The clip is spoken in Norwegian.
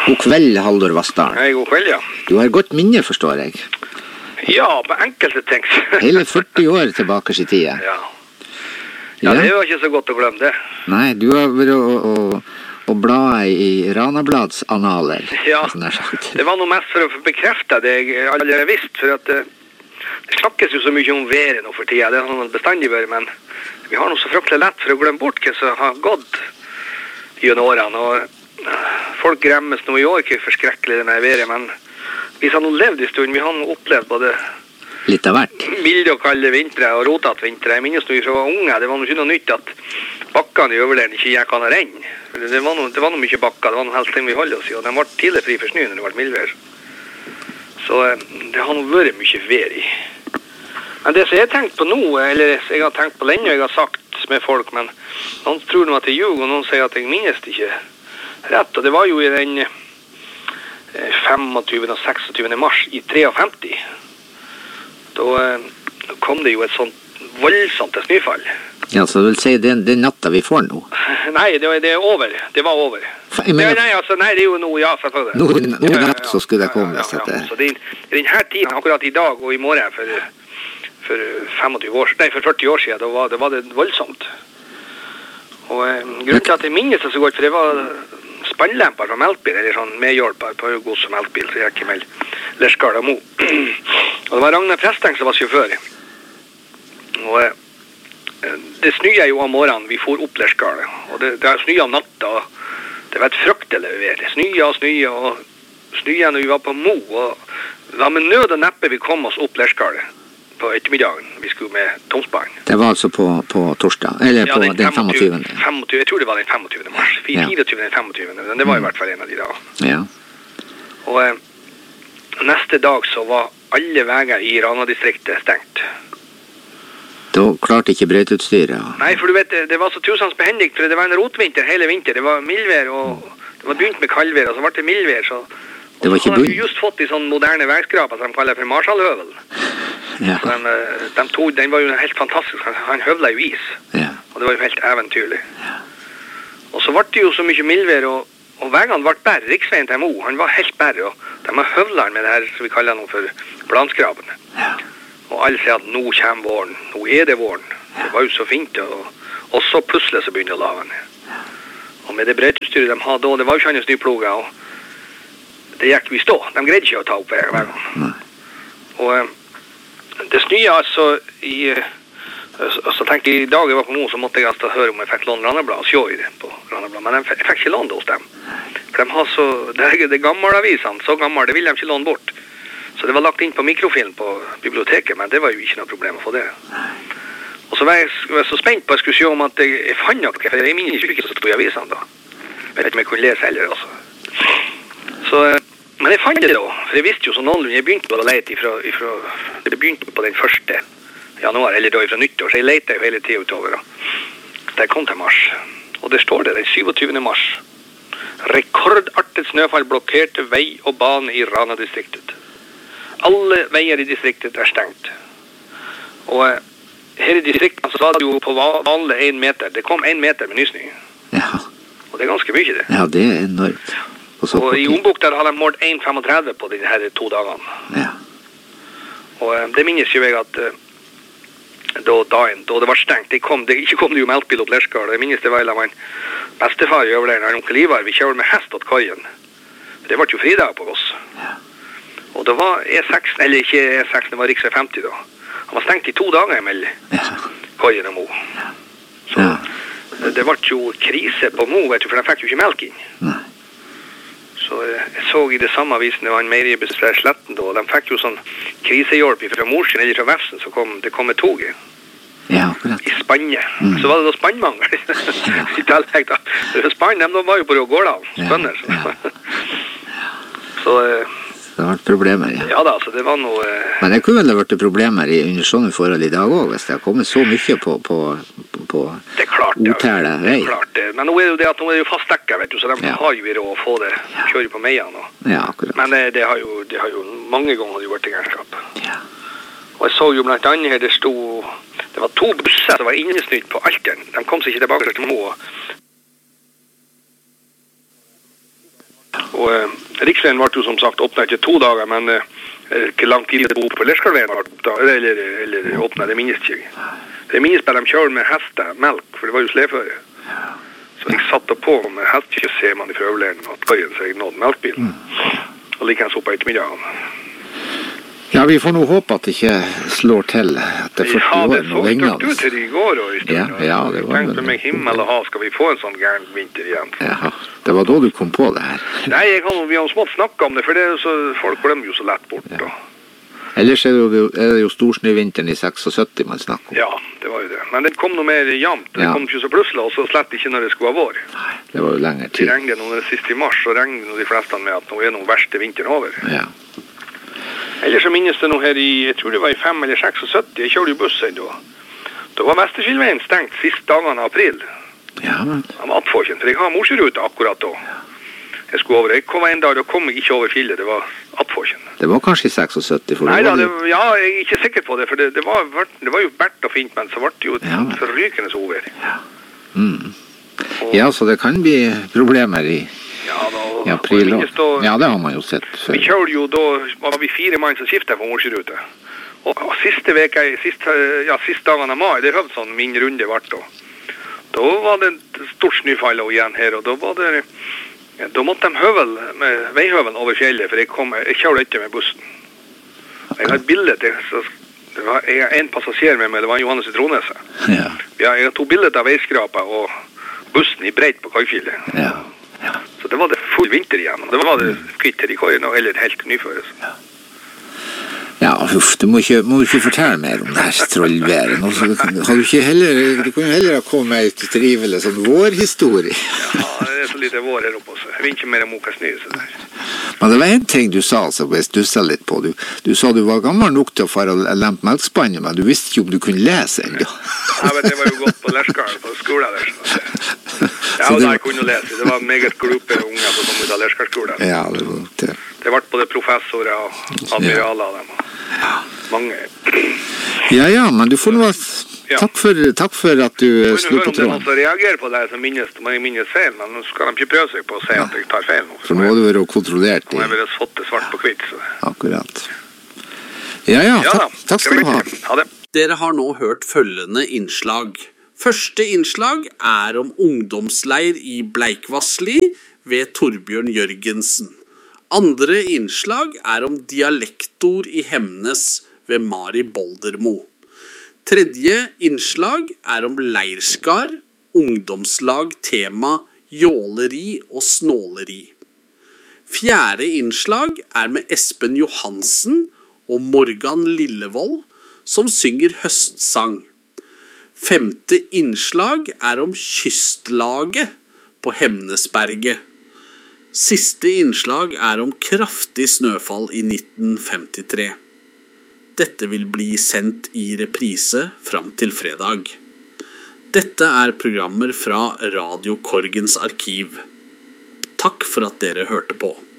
God kveld, Haldor Vassdal. Hei, god kveld, ja. Du har godt minne, forstår jeg. Ja, på enkelte ting. Hele 40 år tilbake i tida. Ja. Ja, det var ikke så godt å glemme det. Nei, du har vært å bla i Ranablads analer. Ja, det var noe mest for å bekrefte det jeg allerede visste, for at det snakkes jo så mye om været nå for tida. Det har noe bestandig vært, men vi har noe så fryktelig lett for å glemme bort hva som har gått gjennom årene, og folk gremmes nå i år ikke forskrekkelig det med været, men vi har nå levd en stund, vi har nå opplevd både litt av hvert. Milde og kalde vintre og rotet vintre. Jeg minnes når vi var unge, det var noe ikke noe nytt at bakkene i overleden ikke gikk an å renne. Det var noe mye bakker, det var noe helst ting vi holdt oss i, og de ble tidlig fri for snø når det ble mildvær. Så det har nå vært mye vær i. Men det som jeg har tenkt på nå, eller jeg har tenkt på lenge, og jeg har sagt med folk, men noen tror nå at jeg ljuger, og noen sier at jeg minnes det ikke rett. Og det var jo i den 25. og 26. mars i 53. Da kom det jo et sånt voldsomt snøfall. Ja, så det vil si det natta vi får nå? Nei, det er over. Det var over. Nei, det er jo noe, ja, selvfølgelig. Nå natt så skulle det komme. Ja. Så det er denne tiden, akkurat i dag og i morgen, for 40 år siden, da var det voldsomt. Og grunnen til at jeg minnes det så godt, for det var spannlemper fra melkbil, eller sånn medhjelper på Gos og melkbil, så jeg ikke med Lerskal og Mo. Og det var Ragnar Presteng som var sjåfør. Og det snøya jo om morgenen, vi for opp Lerskal, og det snøya om natta, og det var et fryktelig vær. Det snøya og snøya når vi var på Mo, og det var med nød og neppe vi kom oss opp Lerskal på ettermiddagen. Vi skulle med Tomsbanen. Det var altså på torsdag, eller på den 25. Jeg tror det var den 25. mars. 24. den 25. Men det var i hvert fall en av de da. Ja. Og neste dag så var alle veier i Rana-distriktet stengt. Da klarte ikke brøyteutstyret? Nei, for du vet, det var så tusens behendig, for det var en rotvinter hele vinter. Det var mildvær, og det var begynt med kaldvær, og så ble det mildvær, så... Det var ikke bunn. De hadde just fått de sånne moderne veiskraper som de kaller for Marshallhøvel. Ja. Den var jo helt fantastisk. Han høvla jo is. Ja. Og det var jo helt eventyrlig. Ja. Og så ble det jo så mye mildvær, og veiene ble bær. Riksveien til Mo, han var helt bær, og de har høvla med det her, som vi kaller noe for blanskrapene. Ja. Og alle sier at nå kommer våren, nå er det våren. Ja. Det var jo så fint, og så plutselig så begynte å lave han. Ja. Og med det brøyteutstyret de hadde da, det var jo ikke hans nyploga, og det gikk vi stå. De greide ikke å ta opp veien. Og det snøya altså så tenkte jeg i dag jeg var på Mo, så måtte jeg altså høre om jeg fikk låne Randablad og se i det på Randablad, men jeg fikk ikke låne det hos dem. For de har så, det gamle avisene, så gamle, det ville de ikke låne bort. Så det var lagt inn på mikrofilm på biblioteket, men det var jo ikke noe problem å få det. Og så var jeg så spent på at jeg skulle se om at jeg fant noe, for jeg minnes ikke så stod i avisene da. Jeg vet ikke om jeg kunne lese heller også. Så... Men jeg fant det da, for jeg visste jo så noenlunde, jeg begynte å lete det begynte på den 1. januar, eller da fra nyttår, så jeg lette jo hele tiden utover da. Da jeg kom til mars, og det står det, den 27. mars. Rekordartet snøfall blokkerte vei og bane i Rana-distriktet. Alle veier i distriktet stengt. Og her i distriktet så var det jo på vanlig 1 meter, det kom 1 meter med nysnø. Ja. Og det ganske mye det. Ja, det enormt. Og i Ombukta hadde de målt 1,35 på de her 2 dagene. Ja. Og det minnes jo jeg at da det var stengt, ikke kom det jo melkbil opp Lerskal. Jeg minnes det var en bestefar i overlegen, onkel Ivar, vi kjører med hest åt kajen. Det var jo fridag på oss. Ja. Og det var E6, eller ikke E6, det var riksvei 50 da. Han var stengt i 2 dager mellom kajen og Mo. Ja. Så det var jo krise på Mo, vet du, for de fikk jo ikke melk inn. Nei. Så jeg så i det samme avisen, det var en meieribesvær Sletten da, og de fikk jo sånn krisehjelp fra morsin eller fra Vefsen, så det kom et tog ja, akkurat. I Spanje. Så var det da spannmangel i tillegg da. Spann, de var jo på Gårdal, spønner. Så det har vært problemer, ja. Ja da, så det var noe... Men det kunne vel ha vært problemer under sånne forhold i dag også, hvis det har kommet så mye på det er klart, otæle vei. Det er klart, men nå er det jo det at nå er det jo fastdekket, vet du, så de har jo råd å få det, kjøre på meiene. Ja, akkurat. Men det har jo mange ganger vært i gærskap. Ja. Og jeg så jo blant annet her, det var 2 busser som var innesnytt på Alteren. De kom seg ikke tilbake til Mo. Og riksveien ble jo som sagt åpnet etter 2 dager, men ikke lang tid det på Lerskardveien eller åpnet, det minnes ikke. Det minnes bare de kjører med hestemelk, for det var jo sleføre. Så jeg satte på med hestekjøs, ser man i prøveleren at køyen seg nådde melkbilen. Og like hans opp på ettermiddagen. Ja, vi får nå håpe at det ikke slår til etter 40 år. Ja, det så størt ut til i går og i stund. Ja, det var tenkte meg himmel og hav, skal vi få en sånn gæren vinter igjen? Ja, det var da du kom på det her. Nei, vi har smått snakket om det, for det er så, folk glemmer jo så lett bort. Ja. Ellers er det jo storsnøvinteren i 76 man snakker om. Ja, det var jo det. Men det kom noe mer jevnt. Det kom ikke så plutselig, og så slett ikke når det skulle ha vår. Nei, det var jo lenger tid. Det regnet noe sist i mars, og regnet de fleste med at nå er noe verste vinteren over. Ja. Ellers så minnes det noe her jeg tror det var i 5 eller 76, jeg kjørte jo bussen da. Da var Vesterskilveien stengt siste dagene av april. Ja, men... Han var attforkjent, for jeg har morsrute akkurat da. Jeg skulle over, jeg kom en dag, da kom jeg ikke over fjellet, det var attforkjent. Det var kanskje i 76? Nei da, ja, jeg er ikke sikker på det, for det var jo bært og fint, men så ble det jo forrykende over. Ja. Ja, så det kan bli problemer i april. Ja, det har man jo sett før. Vi kjørte jo da, var vi 4 mann som skiftet på morsrute. Og siste dagen av mai, det høvde sånn min runde vart da. Da var det stort snøfall igjen her, og da måtte de veihøvel over fjellet, for jeg kjørte ikke med bussen. Jeg har et bilde til, jeg har en passasjer med meg, det var Johannes i Tronese. Ja. Jeg har 2 bilder av veiskrapa og bussen i breit på Kajfjellet. Ja. Så det var det full vinter igjen, og det var det kvitter i køyen, eller helt nyføres. Ja, huff, du må ikke fortelle mer om det her trollværet. Du kan jo heller ha kommet med et trivelig sånn vårhistorie. Ja, det er så lite vår her oppe også. Jeg vil ikke mer om Moka Snø. Men det var en ting du sa, så jeg stusset litt på. Du sa du var gammel nok til å fare og lempe melkspannet, men du visste ikke om du kunne lese ennå. Ja, men det var jo godt på Lerskaren, på skolen der. Ja, og da jeg kunne lese. Det var meget gruppe unger som kom ut av Lerskarsskolen. Ja, det var det. Det ble både professorer og admiraler av dem. Ja. Mange. Ja, men du får noe... Takk for at du slo på tråden. Det er noen som reagerer på det som minnes feil, men nå skal de ikke prøve seg på å si at jeg tar feil nå. For nå har du vært kontrollert. Nå har jeg vært fått det svart på kvitt. Så. Akkurat. Ja, takk skal du ha. Ha det. Dere har nå hørt følgende innslag. Første innslag er om ungdomsleir i Bleikvassli ved Torbjørn Jørgensen. Andre innslag er om dialektord i Hemnes ved Mari Boldermo. Tredje innslag er om leirskar, ungdomslag, tema, jåleri og snåleri. Fjerde innslag er med Espen Johansen og Morgan Lillevold, som synger høstsang. Femte innslag er om kystlaget på Hemnesberget. Siste innslag er om kraftig snøfall i 1953. Dette vil bli sendt i reprise fram til fredag. Dette er programmer fra Radio Korgens arkiv. Takk for at dere hørte på.